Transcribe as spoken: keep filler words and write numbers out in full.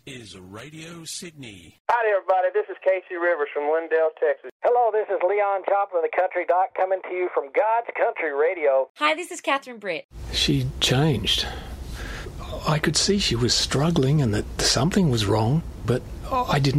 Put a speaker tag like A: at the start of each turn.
A: is Radio Sydney.
B: Hi, everybody. This is Casey Rivers from Lindale, Texas.
C: Hello, this is Leon Joplin, the Country Doc, coming to you from God's Country Radio.
D: Hi, this is Catherine Britt.
E: She changed. I could see she was struggling and that something was wrong, but I didn't